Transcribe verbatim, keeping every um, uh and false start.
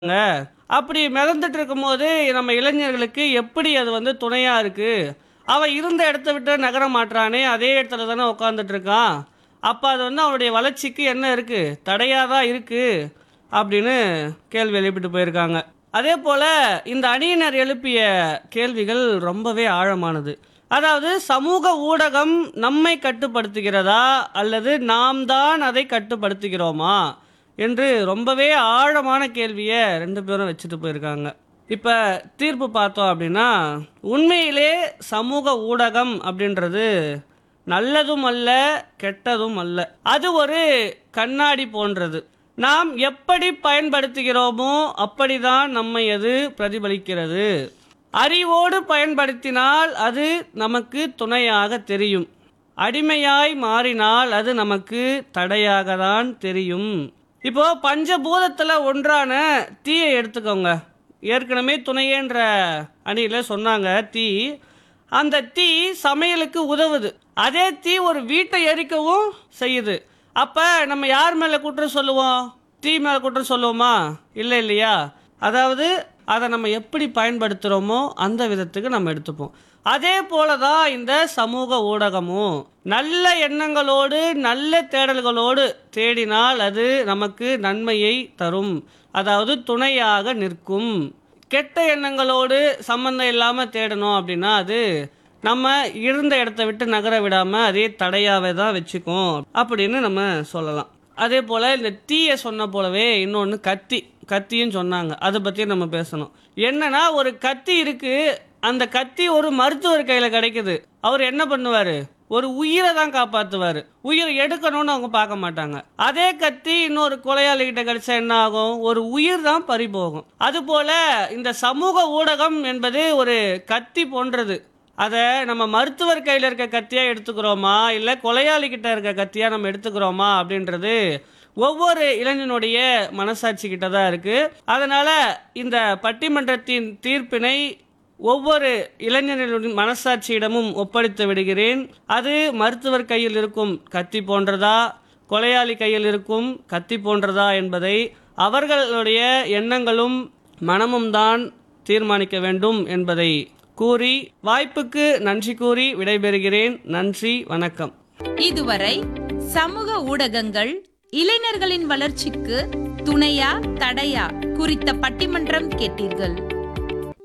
ங்க. அப்படி மிதந்துட்டு இருக்கும்போது நம்ம இளைஞர்களுக்கு எப்படி அது வந்து துணையா இருக்கு? அவன் இருந்த இடத்த விட்டு நகர மாட்றானே, அதே இடத்துல தானே உட்காந்துட்டு இருக்கான். அப்ப அது வந்து அவனுடைய வளர்ச்சிக்கு என்ன இருக்கு? தடையா தான் இருக்கு. அப்படின்னு கேள்வி எழுப்பிட்டு போயிருக்காங்க. அதே போல இந்த அணியினர் எழுப்பிய கேள்விகள் ரொம்பவே ஆழமானது. அதாவது சமூக ஊடகம் நம்மை கட்டுப்படுத்துகிறதா அல்லது நாம் தான் அதை கட்டுப்படுத்துகிறோமா என்று ரொம்பவே ஆழமான கேள்வியை ரெண்டு பேரும் வச்சுட்டு போயிருக்காங்க. இப்போ தீர்ப்பு பார்த்தோம் அப்படின்னா உண்மையிலே சமூக ஊடகம் அப்படின்றது நல்லதும் அல்ல கெட்டதும் அல்ல. அது ஒரு கண்ணாடி போன்றது. நாம் எப்படி பயன்படுத்துகிறோமோ அப்படிதான் நம்மை அது பிரதிபலிக்கிறது. அறிவோடு பயன்படுத்தினால் அது நமக்கு துணையாக தெரியும். அடிமையாய் மாறினால் அது நமக்கு தடையாக தான் தெரியும். இப்போ பஞ்சபூதத்தில் ஒன்றான தீயை எடுத்துக்கோங்க. ஏற்கனவே துணையேன்ற அணியில் சொன்னாங்க தீ. அந்த தீ சமையலுக்கு உதவுது. அதே தீ ஒரு வீட்டை எரிக்கவும் செய்யுது. அப்போ நம்ம யார் மேலே குற்றம் சொல்லுவோம்? தீ மேலே குற்றம் சொல்லுவோமா? இல்லை இல்லையா? அதாவது அதை நம்ம எப்படி பயன்படுத்துகிறோமோ அந்த விதத்துக்கு நம்ம எடுத்துப்போம். அதே போல தான் இந்த சமூக ஊடகமும் நல்ல எண்ணங்களோடு நல்ல தேடல்களோடு தேடினால் அது நமக்கு நன்மையை தரும். அதாவது துணையாக நிற்கும். கெட்ட எண்ணங்களோடு சம்பந்தம் இல்லாமல் தேடணும் அப்படின்னா அது நம்ம இருந்த இடத்த விட்டு நகர விடாமல் அதே தடையாவே தான் வச்சுக்கும் அப்படின்னு நம்ம சொல்லலாம். அதே போல் இந்த தீயை சொன்ன போலவே இன்னொன்று கத்தி கத்தின்னு சொன்னாங்க. அதை பற்றியும் நம்ம பேசணும். என்னன்னா ஒரு கத்தி இருக்கு. அந்த கத்தி ஒரு மருத்துவர் கையில் கிடைக்குது. அவர் என்ன பண்ணுவார்? ஒரு உயிரை தான் காப்பாற்றுவார். உயிரை எடுக்கணும்னு அவங்க பார்க்க மாட்டாங்க. அதே கத்தி இன்னொரு கொலையாளிகிட்ட கிடைச்சா என்ன ஆகும்? ஒரு உயிர் தான் பறி போகும். அதுபோல் இந்த சமூக ஊடகம் என்பது ஒரு கத்தி போன்றது. அதை நம்ம மருத்துவர் கையில் இருக்க கத்தியாக எடுத்துக்கிறோமா இல்லை கொலையாளிகிட்ட இருக்க கத்தியாக நம்ம எடுத்துக்கிறோமா அப்படின்றது ஒவ்வொரு இளைஞனுடைய மனசாட்சி கிட்ட தான் இருக்குது. அதனால் இந்த பட்டிமன்றத்தின் தீர்ப்பினை ஒவ்வொரு இளைஞர்களின் மனசாட்சியிடமும் ஒப்படைத்து விடுகிறேன். அது மருத்துவர் கையில் இருக்கும் கத்தி போன்றதா கொலையாளி கையில் இருக்கும் கத்தி போன்றதா என்பதை அவர்களுடைய எண்ணங்களும் மனமும் தான் தீர்மானிக்க வேண்டும் என்பதை கூறி வாய்ப்புக்கு நன்றி கூறி விடைபெறுகிறேன். நன்றி, வணக்கம். இதுவரை சமூக ஊடகங்கள் இளைஞர்களின் வளர்ச்சிக்கு துணையா தடையா குறித்த பட்டிமன்றம் கேட்டீர்கள்.